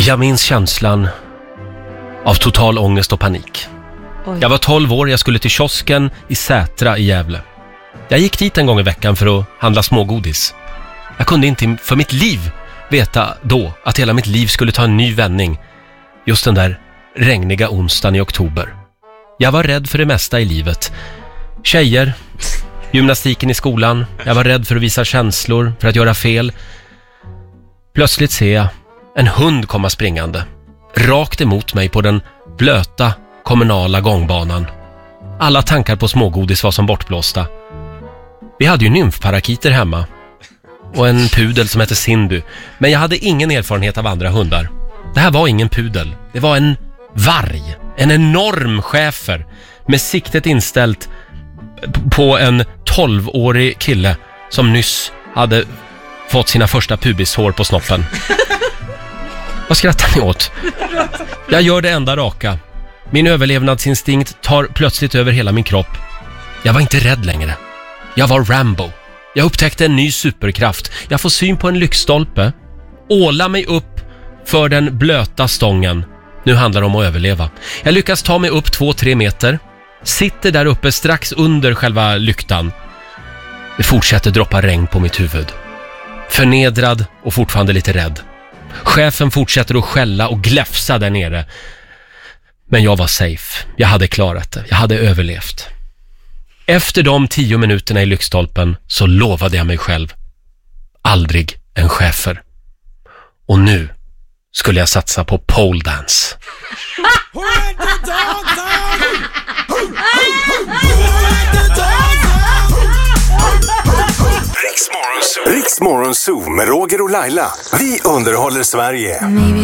Jag minns känslan av total ångest och panik. Jag var 12 år, jag skulle till kiosken i Sätra i Gävle. Jag gick dit en gång i veckan för att handla smågodis. Jag kunde inte för mitt liv veta då att hela mitt liv skulle ta en ny vändning just den där regniga onsdagen i oktober. Jag var rädd för det mesta i livet. Tjejer, gymnastiken i skolan. Jag var rädd för att visa känslor, för att göra fel. Plötsligt ser jag en hund komma springande rakt emot mig på den blöta kommunala gångbanan. Alla tankar på smågodis var som bortblåsta. Vi hade ju nymfparakiter hemma och en pudel som hette Cindy, men jag hade ingen erfarenhet av andra hundar. Det här var ingen pudel, det var en varg, en enorm schäfer med siktet inställt på en 12-årig kille som nyss hade fått sina första pubishår på snoppen. Vad skrattar ni åt? Jag gör det enda raka. Min överlevnadsinstinkt tar plötsligt över hela min kropp. Jag var inte rädd längre. Jag var Rambo. Jag upptäckte en ny superkraft. Jag får syn på en lyktstolpe. Åla mig upp för den blöta stången. Nu handlar det om att överleva. Jag lyckas ta mig upp 2-3 meter. Sitter där uppe strax under själva lyktan. Det fortsätter droppa regn på mitt huvud. Förnedrad och fortfarande lite rädd. Chefen fortsätter att skälla och gläfsa där nere. Men jag var safe. Jag hade klarat det. Jag hade överlevt. Efter de 10 minuterna i lyktstolpen så lovade jag mig själv. Aldrig en chefer. Och nu skulle jag satsa på pole dance. Riksmorgon Zoo med Roger och Laila. Vi underhåller Sverige.